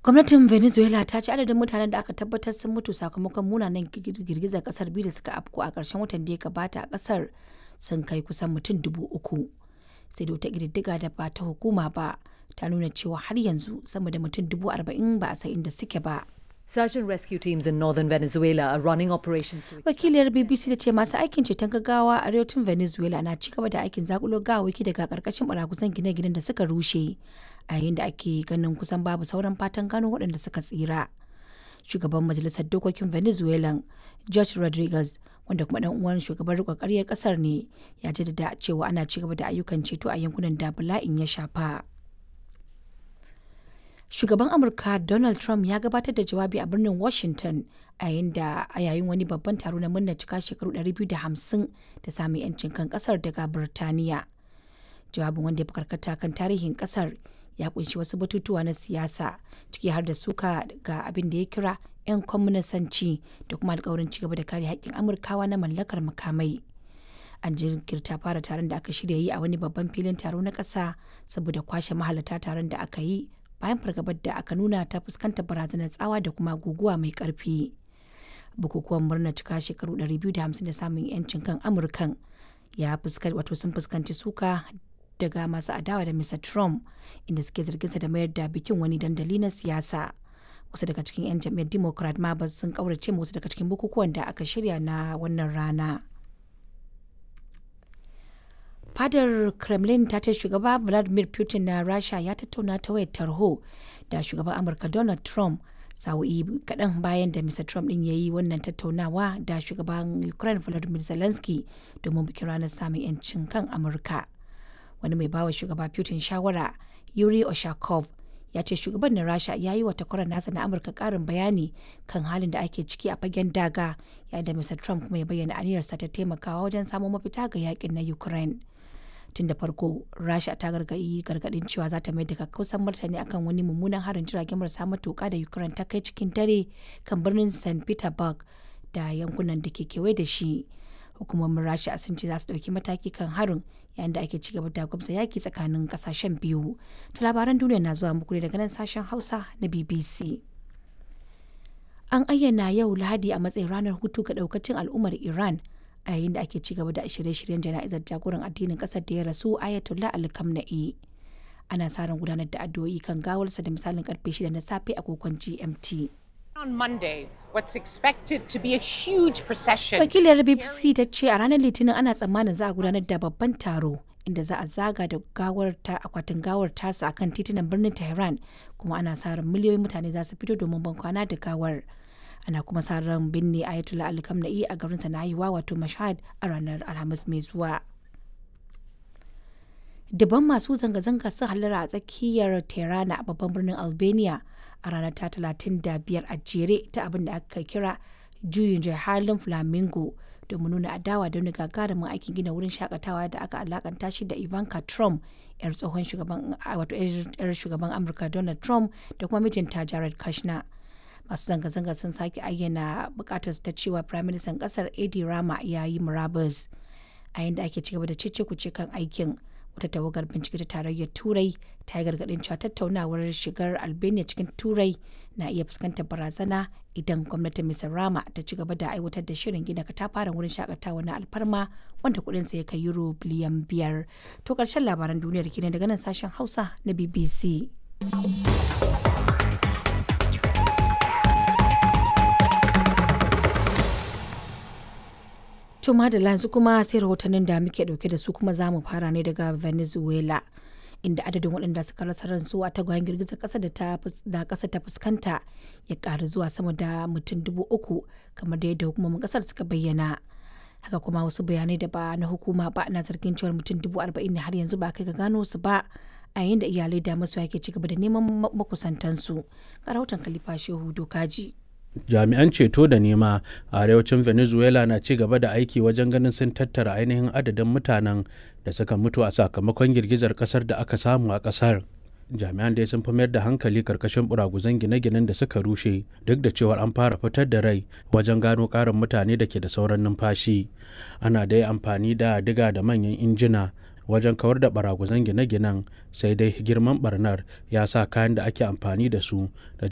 Gwamnatin Venezuela ta ce adadin mutanen da aka tabbatar sun mutu sakamakon munanan girgizar kasar biyu da suka afku a ƙarshen watan da ya gabata a ƙasar sun kai kusan mutum 3,000. Sai da wata ƙididdiga da ba ta hukuma ba ta nuna cewa har yanzu sama da mutum 40,000 ba a san inda suke ba. Search and rescue teams in northern Venezuela are running operations to Wakiliyar BBC ta ce masu aikin ceton gaggawa a arewacin Venezuela na ci gaba da aikin zakulo gawawwaki daga karkashin barakusan gine-ginen da suka rushe, a yayin da ake ganin kusan babu sauran fatan gano waɗanda suka tsira. Shugaban Majalisar Dokokin Venezuela, Jorge Rodriguez, wanda kuma dan uwan shugaban riƙon ƙaryar ƙasar ne, ya jaddada cewa ana ci gaba da ayyukan ceto a yankunan da bala'in ya shafa. Shugaban Amurka Donald Trump ya gabatar da jawabi a birnin Washington a yayin wani babban taro na murnar cika shekaru 250 da samun 'yancin kan kasar daga Birtaniya. Jawabin, wanda ya fi karkata kan tarihin kasar, ya kunshi wasu batutuwa na siyasa, ciki har da suka ga abin da ya kira 'yan kwaminisanci da kuma alkawarin cigaba da kare haƙƙin Amurkawa na mallakar makamai. An jinkirta fara taron da aka shirya yi a wani babban filin taro na ƙasa saboda kwashe mahalarta taron da aka yi bayan fargabar da aka nuna ta fuskantar barazanar tsawa da kuma guguwa mai karfi. Bukukuwan murnar cika shekaru 250 da samun 'yancin kan Amurkan sun fuskanci suka daga masu adawa da Mr. Trump, inda suke zarginsa da mayar da bikin wani dandali na siyasa. Wasu daga cikin 'yan jam'iyyar Democrat ma sun kaurace wasu daga cikin bukukuwan da aka shirya na wannan rana. Fadar Kremlin ta ce shugaba Vladimir Putin na Rasha ya tattauna ta wayar tarho da shugaban Amurka Donald Trump sa'o'i kaɗan bayan da Mr. Trump ɗin ya yi wannan tattaunawa da shugaban Ukraine Volodymyr Zelensky domin bikin ranar samun 'yancin kan Amurka. Wani mai bawa shugaba Putin shawara, Yuri Oshakov, ya ce shugaban na Rasha ya yi wa takwarar nasa na Amurka ƙarin bayani kan halin da ake ciki a fagen daga, yayin da Mr. Trump kuma ya bayyana aniyarsa ta taimakawa wajen samo mafita ga yakin na Ukraine. Tun da farko, Rasha ta gargadin cewa za ta mai da kakkausan martani akan wani mummunan harin jiragen marasa matuka da Ukraine ta kai cikin dare kan birnin St. Petersburg da yankunan da ke kewaye da shi. Hukumomin Rasha sun ce za su ɗauki mataki kan harin, yayin da ake ci gaba da gwamza yaki tsakanin ƙasashen biyu. To labaran duniya na zuwa muku ne daga nan sashen Hausa na BBC. An ayyana yau Lahadi a matsayin ranar hutu ga ɗaukacin al'ummar Iran, a yayin da ake ci gaba da shirye-shiryen jana'izar jagoran addinin kasar da ya rasu Ayatollah Ali Khamenei. Ana sa ran gudanar da addu'o'i kan gawarsa da misalin karfe 6 na safe a kokon GMT. On Monday, what's expected to be a huge procession. Wakiliyar BBC ta ce a ranar Litinin ana tsammanin za a gudanar da babban taro inda za a zaga da akwatin gawar tasa akan titunan birnin Tehran, kuma ana sa ran miliyoyin mutane za su fito domin bankwana da gawar. Ana kuma sa ran binne Ayatollah Ali Khamenei a garinsa na haihuwa wato Mashhad a ranar Alhamis mai zuwa. Daban masu zanga-zanga sun hallara a tsakiyar Tirana a babban birnin Albania a ranar ta 35 a jere ta abin da aka kira juyin halin Flamingo, domin nuna adawa da wani gagarumin aikin gina wurin shakatawa da aka alakanta shi da Ivanka Trump, yar tsohon shugaban Amurka Donald Trump da kuma mijinta Jared Kushner. Masu zanga-zanga sun sake ayyana bukatar ta cewa firaministan kasar Edi Rama ya yi murabus, a yayin da ake cigaba da cece-kuce kan aikin. Wata tawagar bincike ta tarayyar Turai ta yi gargadin cewa tattaunawar shigar Albania cikin Turai na iya fuskantar barazana idan gwamnatin Mr. Rama ta ci gaba da aiwatar da shirin gina katafaren wurin shakatawa na alfarma wanda kudinsa ya kai euro biliyan 5. To karshen labaran duniyar kenan daga nan sashen Hausa na BBC. To madalla, yanzu kuma sai rahotannin da muke dauke da su, kuma za mu fara ne daga Venezuela, inda adadin waɗanda suka rasa ransu a tagwayen girgizar ƙasa da ƙasa ta fuskanta ya ƙaru zuwa sama da mutum 3,000 kamar da yadda hukumomin ƙasar suka bayyana. Haka kuma wasu bayanai da ba na hukuma ba na zargin cewar mutum 40,000 ne har yanzu ba kai ga gano su ba, a yayin da iyalai da masoya ke ci gaba da neman makusantansu. Ga rahoton Khalifa Shehu Dokaji. Jami'an ceto da nema a arewacin Venezuela na ci gaba da aiki wajen ganin sun tattara ainihin adadin mutanen da suka mutu a sakamakon girgizar kasar da aka samu a kasar. Jami'an dai sun fi mayar da hankali karkashin buraguzan gine-ginen da suka rushe, duk da cewar an fara fitar da rai wajen gano karin mutane da ke da sauran numfashi. Ana dai amfani da diga da manyan injina wajen kawar da baraguzan gine-ginen, sai dai girman barnar ya sa kayan da ake amfani da su da